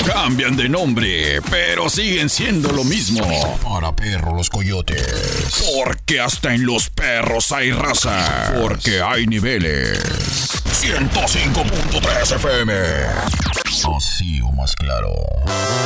Cambian de nombre, pero siguen siendo lo mismo. Para perro los coyotes. Porque hasta en los perros hay raza. Porque hay niveles. 105.3 FM. Así o más claro.